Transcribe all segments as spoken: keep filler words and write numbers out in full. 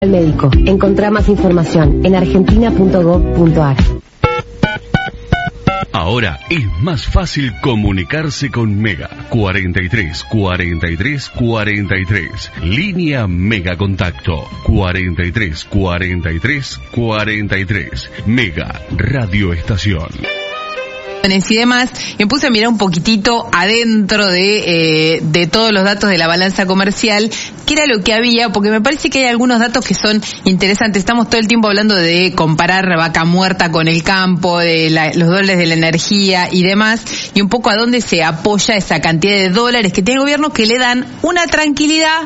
Al médico. Encontrá más información en argentina punto gov punto ar. Ahora es más fácil comunicarse con Mega. cuarenta y tres, cuarenta y tres, cuarenta y tres. Línea Mega Contacto. cuarenta y tres, cuarenta y tres, cuarenta y tres. Mega Radio Estación. Y demás, me puse a mirar un poquitito adentro de, eh, de todos los datos de la balanza comercial, qué era lo que había, porque me parece que hay algunos datos que son interesantes. Estamos todo el tiempo hablando de comparar vaca muerta con el campo, de la, los dólares de la energía y demás, y un poco a dónde se apoya esa cantidad de dólares que tiene el gobierno que le dan una tranquilidad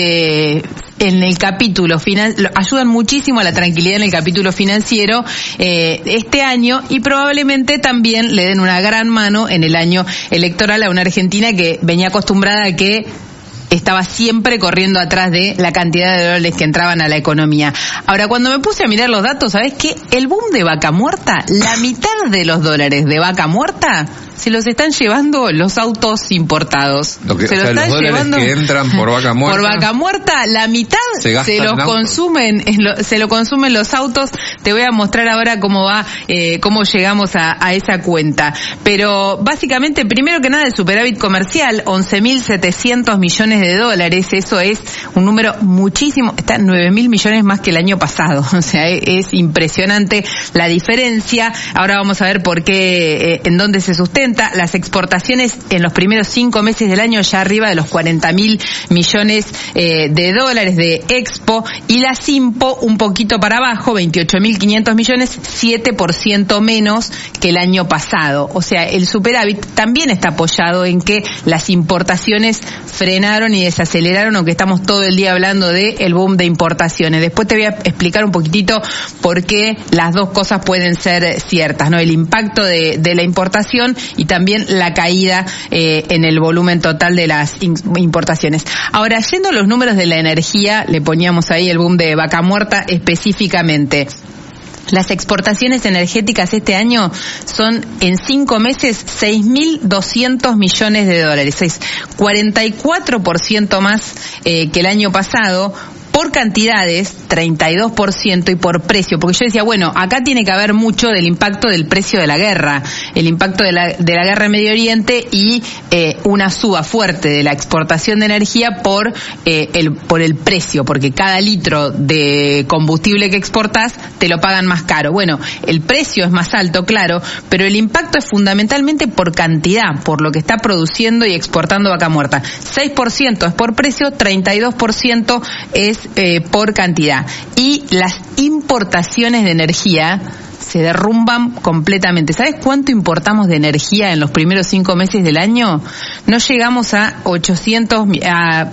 eh, en el capítulo financiero, ayudan muchísimo a la tranquilidad en el capítulo financiero eh, este año, y probablemente también le den una gran mano en el año electoral a una Argentina que venía acostumbrada a que estaba siempre corriendo atrás de la cantidad de dólares que entraban a la economía. Ahora, cuando me puse a mirar los datos, ¿sabés qué? El boom de vaca muerta, la mitad de los dólares de vaca muerta se los están llevando los autos importados. Lo que, se o los sea, están los dólares llevando que entran por vaca muerta. Por vaca muerta, la mitad se, se los consumen, lo, se lo consumen los autos. Te voy a mostrar ahora cómo va, eh, cómo llegamos a, a esa cuenta. Pero básicamente, primero que nada, el superávit comercial, once mil setecientos millones de dólares. Eso es un número muchísimo, está nueve mil millones más que el año pasado. O sea, es, es impresionante la diferencia. Ahora vamos a ver por qué, eh, en dónde se sustenta. Las exportaciones en los primeros cinco meses del año ya arriba de los cuarenta mil millones eh, de dólares de Expo, y la Simpo un poquito para abajo, veintiocho mil quinientos millones, siete por ciento menos que el año pasado. O sea, el superávit también está apoyado en que las importaciones frenaron y desaceleraron, aunque estamos todo el día hablando de el boom de importaciones. Después te voy a explicar un poquitito por qué las dos cosas pueden ser ciertas, ¿no? El impacto de, de la importación y también la caída eh, en el volumen total de las importaciones. Ahora, yendo a los números de la energía, le poníamos ahí el boom de vaca muerta específicamente. Las exportaciones energéticas este año son, en cinco meses, seis mil doscientos millones de dólares. Es cuarenta y cuatro por ciento más eh, que el año pasado. Por cantidades, treinta y dos por ciento, y por precio, porque yo decía, bueno, acá tiene que haber mucho del impacto del precio de la guerra, el impacto de la, de la guerra en Medio Oriente, y eh, una suba fuerte de la exportación de energía por eh, el por el precio, porque cada litro de combustible que exportas te lo pagan más caro. Bueno, el precio es más alto, claro, pero el impacto es fundamentalmente por cantidad, por lo que está produciendo y exportando vaca muerta. seis por ciento es por precio, treinta y dos por ciento es Eh, por cantidad. Y las importaciones de energía se derrumban completamente. ¿Sabes cuánto importamos de energía en los primeros cinco meses del año? No llegamos a ochocientos, a,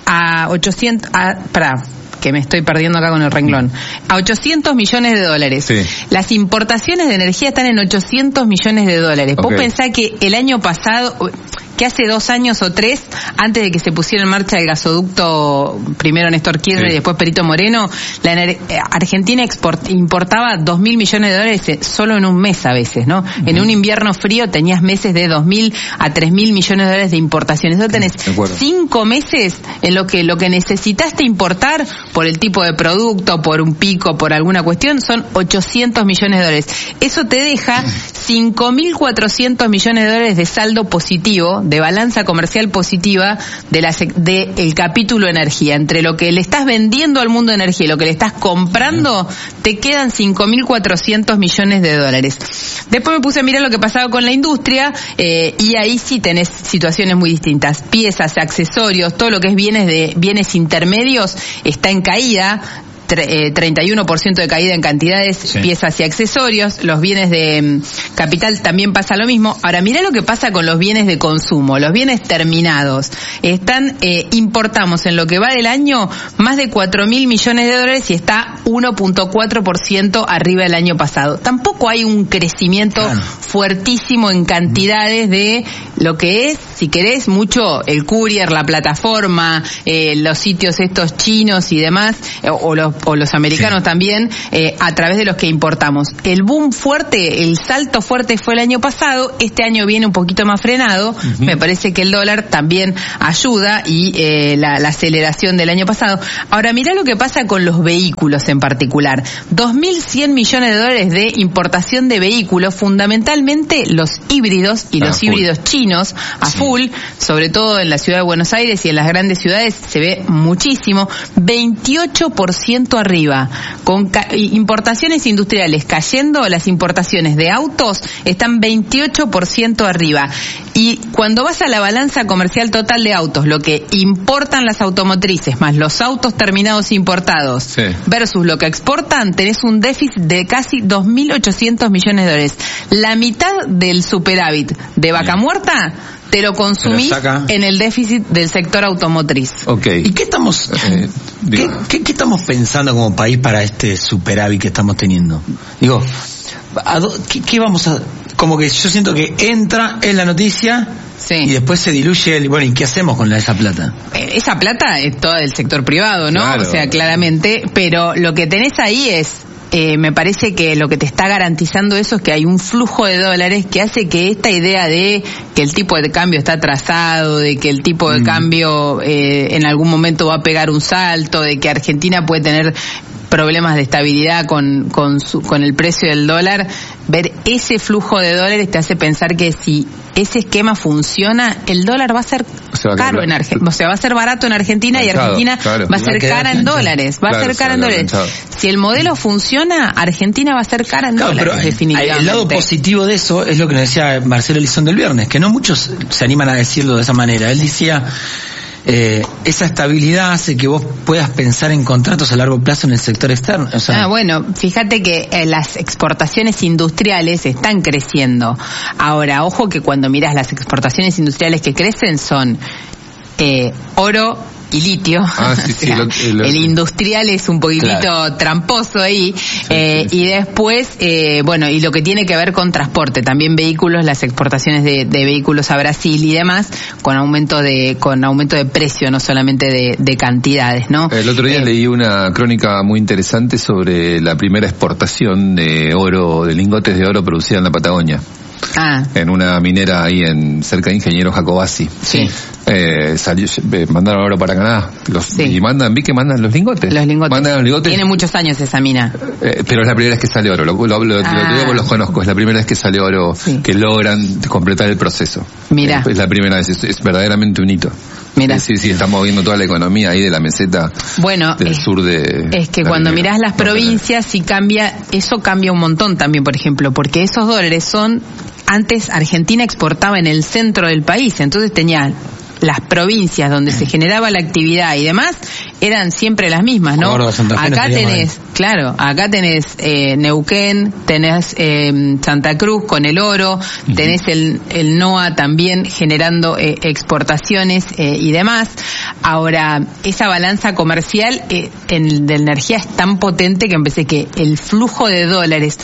a ochocientos, a, para, que me estoy perdiendo acá con el renglón, a ochocientos millones de dólares. Sí. Las importaciones de energía están en ochocientos millones de dólares. Okay. Vos pensás que el año pasado, que hace dos años o tres, antes de que se pusiera en marcha el gasoducto, primero Néstor Kirchner, sí, y después Perito Moreno, la ener- Argentina export- importaba dos mil millones de dólares solo en un mes a veces, ¿no? Uh-huh. En un invierno frío tenías meses de dos mil a tres mil millones de dólares de importaciones. Entonces tenés cinco meses en lo que lo que necesitaste importar por el tipo de producto, por un pico, por alguna cuestión, son ochocientos millones de dólares. Eso te deja cinco mil cuatrocientos millones de dólares de saldo positivo, de balanza comercial positiva de la de el capítulo energía. Entre lo que le estás vendiendo al mundo de energía y lo que le estás comprando, te quedan cinco mil cuatrocientos millones de dólares. Después me puse a mirar lo que pasaba con la industria, eh, y ahí sí tenés situaciones muy distintas. Piezas, accesorios, todo lo que es bienes de bienes intermedios está en caída. treinta y uno por ciento de caída en cantidades, sí, piezas y accesorios. Los bienes de um, capital también pasa lo mismo. Ahora, mirá lo que pasa con los bienes de consumo, los bienes terminados. Están, eh, importamos en lo que va del año más de cuatro mil millones de dólares y está uno punto cuatro por ciento arriba del año pasado. Tampoco hay un crecimiento claro. fuertísimo en cantidades de lo que es, si querés, mucho el courier, la plataforma, eh, los sitios estos chinos y demás, eh, o los o los americanos sí. también, eh, a través de los que importamos. El boom fuerte, el salto fuerte fue el año pasado, este año viene un poquito más frenado, uh-huh. Me parece que el dólar también ayuda y eh, la, la aceleración del año pasado. Ahora mirá lo que pasa con los vehículos en particular. dos mil cien millones de dólares de importación de vehículos, fundamentalmente los híbridos y los ah, híbridos chinos a sí. full, sobre todo en la ciudad de Buenos Aires y en las grandes ciudades se ve muchísimo, veintiocho por ciento arriba, con ca- importaciones industriales cayendo, las importaciones de autos están veintiocho por ciento arriba. Y cuando vas a la balanza comercial total de autos, lo que importan las automotrices más los autos terminados importados sí. versus lo que exportan, tenés un déficit de casi dos mil ochocientos millones de dólares. La mitad del superávit de Vaca sí. Muerta te lo consumís en el déficit del sector automotriz. Okay. ¿Y qué estamos eh, ¿qué, qué, qué estamos pensando como país para este superávit que estamos teniendo? Digo, ¿a do, qué, ¿qué vamos a...? Como que yo siento que entra en la noticia sí. y después se diluye el... Bueno, ¿y qué hacemos con la, esa plata? Esa plata es toda del sector privado, ¿no? Claro. O sea, claramente, pero lo que tenés ahí es... Eh, me parece que lo que te está garantizando eso es que hay un flujo de dólares que hace que esta idea de que el tipo de cambio está atrasado, de que el tipo de mm. cambio eh, en algún momento va a pegar un salto, de que Argentina puede tener problemas de estabilidad con con, su, con el precio del dólar, ver ese flujo de dólares te hace pensar que si ese esquema funciona, el dólar va a ser o sea, caro en Argentina, o sea, va a ser barato en Argentina y Argentina claro. va a ser cara en dólares, va claro, a ser cara en dólares. Si el modelo funciona, Argentina va a ser cara en claro, dólares, pero definitivamente. El lado positivo de eso es lo que nos decía Marcelo Elizondo el viernes, que no muchos se animan a decirlo de esa manera. Él decía... Eh, esa estabilidad hace que vos puedas pensar en contratos a largo plazo en el sector externo. O sea, ah, bueno, fíjate que eh, las exportaciones industriales están creciendo. Ahora, ojo que cuando mirás las exportaciones industriales que crecen son eh, oro y litio. Ah, sí, sí, o sea, lo, lo, el industrial es un poquitito claro. tramposo ahí. Sí, eh, sí, sí. Y después, eh, bueno, y lo que tiene que ver con transporte, también vehículos, las exportaciones de, de vehículos a Brasil y demás, con aumento de con aumento de precio, no solamente de, de cantidades, ¿no? El otro día eh, leí una crónica muy interesante sobre la primera exportación de oro, de lingotes de oro producida en la Patagonia. Ah. En una minera ahí en cerca de Ingeniero Jacobasi. Sí. Eh, salió, eh, mandaron oro para Canadá. Los, sí. Y mandan, vi que mandan los lingotes. Los lingotes. Mandan los lingotes. Tiene muchos años esa mina. Eh, pero es la primera vez que sale oro. Lo, lo, lo, ah. lo digo, los conozco. Es la primera vez que sale oro sí. que logran completar el proceso. Mira. Eh, es la primera vez. Es, es verdaderamente un hito. Mira. Sí, sí, está moviendo toda la economía ahí de la meseta bueno, del es, sur de... Es que cuando Ribera. Mirás las provincias, sí cambia, eso cambia un montón también, por ejemplo, porque esos dólares son... Antes Argentina exportaba en el centro del país, entonces tenía las provincias donde se generaba la actividad y demás eran siempre las mismas, ¿no? Córdoba, Santa Fe, acá tenés, claro, acá tenés eh, Neuquén, tenés eh, Santa Cruz con el oro, uh-huh. tenés el, el NOA también generando eh, exportaciones eh, y demás. Ahora, esa balanza comercial eh, en, de energía es tan potente que empecé que el flujo de dólares...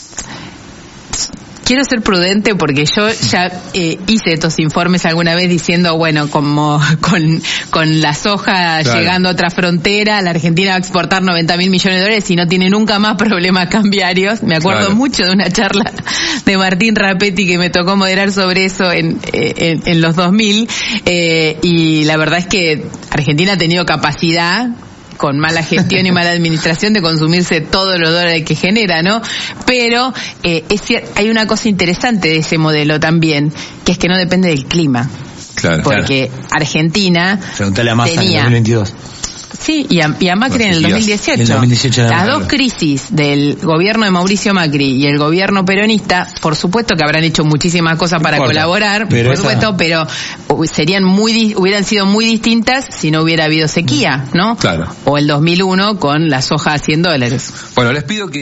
Quiero ser prudente porque yo ya eh, hice estos informes alguna vez diciendo, bueno, como con con la soja claro. llegando a otra frontera, la Argentina va a exportar noventa mil millones de dólares y no tiene nunca más problemas cambiarios. Me acuerdo claro. mucho de una charla de Martín Rapetti que me tocó moderar sobre eso en, en, en los dos mil eh, y la verdad es que Argentina ha tenido capacidad con mala gestión y mala administración de consumirse todos los dólares que genera, ¿no? Pero eh, es cierto, hay una cosa interesante de ese modelo también, que es que no depende del clima. Claro, porque claro. Argentina Pregúntale a Massa tenía... en dos mil veintidós. Sí, y a, y a Macri en el dos mil dieciocho. El dos mil dieciocho Las dos crisis del gobierno de Mauricio Macri y el gobierno peronista, por supuesto que habrán hecho muchísimas cosas para Importa, colaborar, por esa... supuesto, pero serían muy hubieran sido muy distintas si no hubiera habido sequía, ¿no? Claro. O el dos mil uno con la soja a cien dólares. Bueno, les pido que